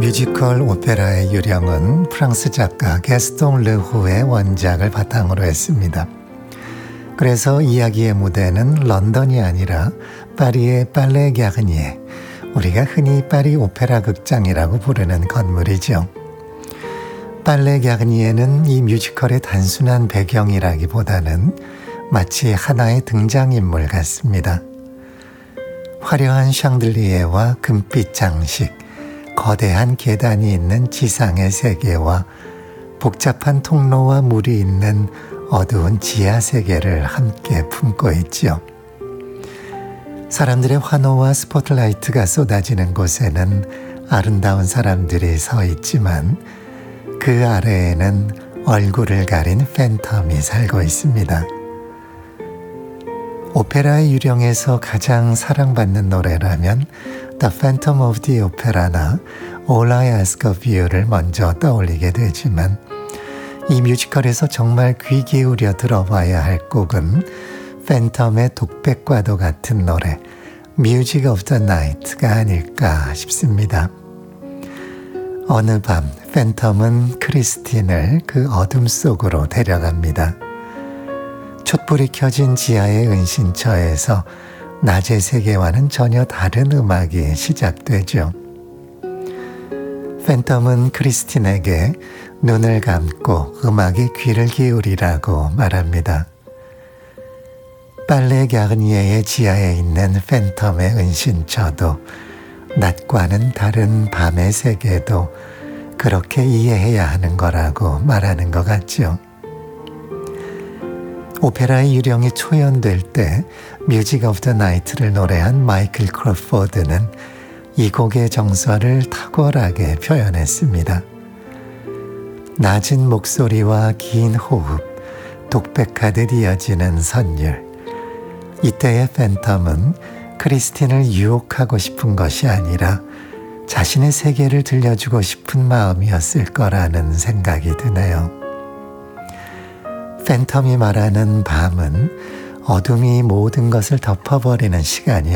뮤지컬 오페라의 유령은 프랑스 작가 게스통 르후의 원작을 바탕으로 했습니다. 그래서 이야기의 무대는 런던이 아니라 파리의 팔레 갸르니에, 우리가 흔히 파리 오페라 극장이라고 부르는 건물이죠. 팔레 갸르니에는 이 뮤지컬의 단순한 배경이라기보다는 마치 하나의 등장인물 같습니다. 화려한 샹들리에와 금빛 장식, 거대한 계단이 있는 지상의 세계와 복잡한 통로와 물이 있는 어두운 지하 세계를 함께 품고 있지요. 사람들의 환호와 스포트라이트가 쏟아지는 곳에는 아름다운 사람들이 서 있지만 그 아래에는 얼굴을 가린 팬텀이 살고 있습니다. 오페라의 유령에서 가장 사랑받는 노래라면 The Phantom of the Opera나 All I Ask of You를 먼저 떠올리게 되지만 이 뮤지컬에서 정말 귀 기울여 들어봐야 할 곡은 팬텀의 독백과도 같은 노래 Music of the Night가 아닐까 싶습니다. 어느 밤 팬텀은 크리스틴을 그 어둠 속으로 데려갑니다. 촛불이 켜진 지하의 은신처에서 낮의 세계와는 전혀 다른 음악이 시작되죠. 팬텀은 크리스틴에게 눈을 감고 음악에 귀를 기울이라고 말합니다. 팔레 갸르니에의 지하에 있는 팬텀의 은신처도 낮과는 다른 밤의 세계도 그렇게 이해해야 하는 거라고 말하는 것 같죠. 오페라의 유령이 초연될 때 뮤직 오브 더 나이트를 노래한 마이클 크로포드는 이 곡의 정서를 탁월하게 표현했습니다. 낮은 목소리와 긴 호흡, 독백하듯 이어지는 선율. 이때의 팬텀은 크리스틴을 유혹하고 싶은 것이 아니라 자신의 세계를 들려주고 싶은 마음이었을 거라는 생각이 드네요. 팬텀이 말하는 밤은 어둠이 모든 것을 덮어버리는 시간이